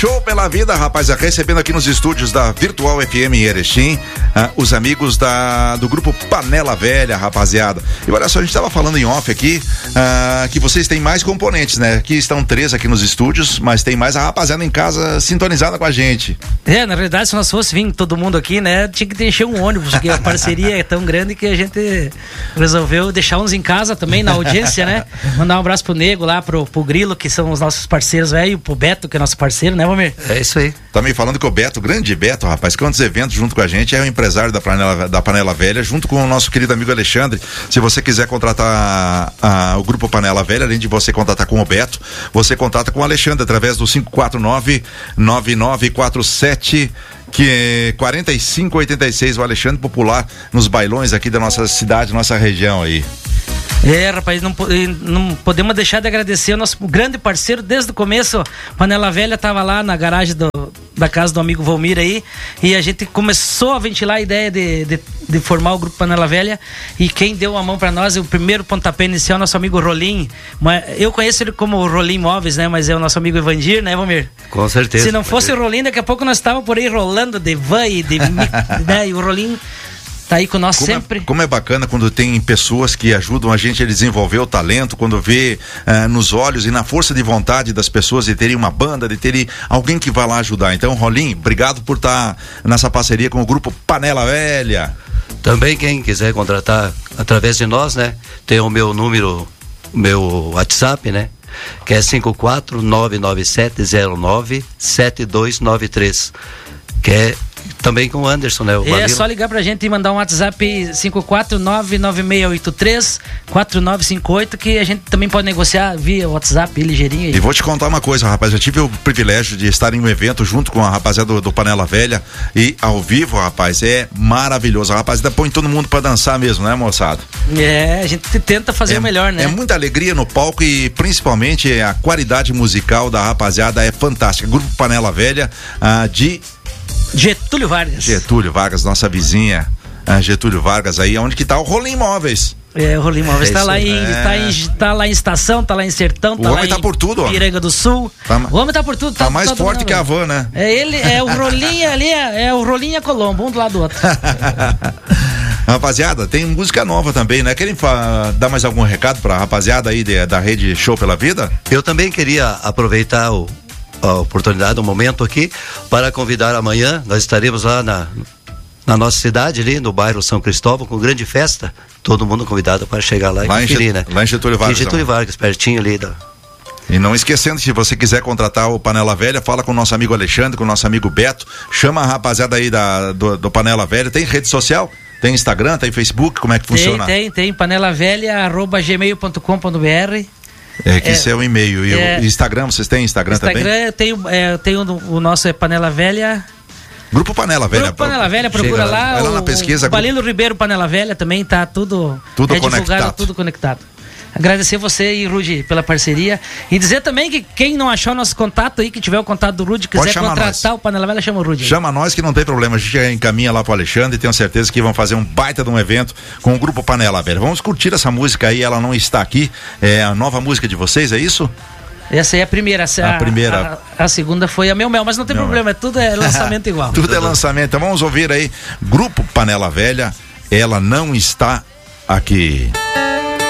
Show pela vida, rapaz, recebendo aqui nos estúdios da Virtual FM em Erechim, os amigos do grupo Panela Velha, rapaziada. E olha só, a gente tava falando em off aqui, que vocês têm mais componentes, né? Aqui estão 3 aqui nos estúdios, mas tem mais a rapaziada em casa sintonizada com a gente. Na verdade, se nós fosse vir todo mundo aqui, né, tinha que encher um ônibus, porque a parceria é tão grande que a gente resolveu deixar uns em casa também, na audiência, né? Mandar um abraço pro Nego lá, pro Grilo, que são os nossos parceiros, velho, pro Beto, que é nosso parceiro, né, Valmir? É isso aí. Também falando que o Beto, grande Beto, rapaz, quantos eventos junto com a gente, é o empresário da Panela Velha, junto com o nosso querido amigo Alexandre. Se você quiser contratar o grupo Panela Velha, além de você contratar com o Beto, você contata com o Alexandre através do 549-9947 que é 4586, o Alexandre popular nos bailões aqui da nossa cidade, nossa região aí. Rapaz, não podemos deixar de agradecer o nosso grande parceiro desde o começo. Panela Velha tava lá na garagem da casa do amigo Valmir aí, e a gente começou a ventilar a ideia de formar o grupo Panela Velha, e quem deu a mão pra nós, o primeiro pontapé inicial, nosso amigo Rolim. Eu conheço ele como Rolim Móveis, né, mas é o nosso amigo Evandir, né, Valmir? Com certeza. Se não fosse o Rolim, daqui a pouco nós estávamos por aí rolando de van e de né, e o Rolim tá aí com nós sempre. Como é bacana quando tem pessoas que ajudam a gente a desenvolver o talento, quando vê nos olhos e na força de vontade das pessoas de terem uma banda, de terem alguém que vai lá ajudar. Então, Rolim, obrigado por estar nessa parceria com o grupo Panela Velha. Também quem quiser contratar através de nós, né, tem o meu número, meu WhatsApp, né, que é 54997097293, que é também com o Anderson, né? É só ligar pra gente e mandar um WhatsApp 54996834958, que a gente também pode negociar via WhatsApp ligeirinho. E vou te contar uma coisa, rapaz, eu tive o privilégio de estar em um evento junto com a rapaziada do Panela Velha, e ao vivo, rapaz, é maravilhoso. A rapaziada põe todo mundo pra dançar mesmo, né, moçada? A gente tenta fazer o melhor, né? É muita alegria no palco, e principalmente a qualidade musical da rapaziada é fantástica. Grupo Panela Velha, de Getúlio Vargas, nossa vizinha, Getúlio Vargas aí, onde que tá o Rolim Móveis. O Rolim Móveis tá lá em Estação, tá lá em Sertão, tá lá em... O homem tá por tudo, ó. Piranga do Sul. O homem tá por tudo. Tá mais forte que a van, né? O Rolim ali, o Rolim e a Colombo, um do lado do outro. Rapaziada, tem música nova também, né? Querem dar mais algum recado pra rapaziada aí da rede Show pela Vida? Eu também queria aproveitar a oportunidade, o momento aqui, para convidar amanhã. Nós estaremos lá na nossa cidade, ali no bairro São Cristóvão, com grande festa. Todo mundo convidado para chegar lá e conferir, né? Lá em Getúlio Vargas. Em Getúlio Vargas, pertinho ali da... E não esquecendo, se você quiser contratar o Panela Velha, fala com o nosso amigo Alexandre, com o nosso amigo Beto, chama a rapaziada aí do Panela Velha. Tem rede social? Tem Instagram, tem Facebook? Como é que funciona? Tem panelavelha@gmail.com.br. Esse é o e-mail. E o Instagram, vocês têm Instagram também? Tem o nosso Panela Velha. Grupo Panela Velha. Grupo Panela Velha, procura lá. Vai lá na pesquisa. O Balilo Ribeiro Panela Velha também tá tudo conectado. Tudo conectado. Agradecer você e Rudy pela parceria, e dizer também que quem não achou nosso contato aí, que tiver o contato do Rudy, quiser contratar o Panela Velha, chama o Rudy. Chama nós que não tem problema, a gente encaminha lá pro Alexandre, e tenho certeza que vão fazer um baita de um evento com o grupo Panela Velha. Vamos curtir essa música aí, ela não está aqui, é a nova música de vocês, é isso? Essa aí é a primeira. A segunda foi a Meu Mel, mas não tem problema, tudo é lançamento igual. Tudo é lançamento, então vamos ouvir aí, Grupo Panela Velha, ela não está aqui.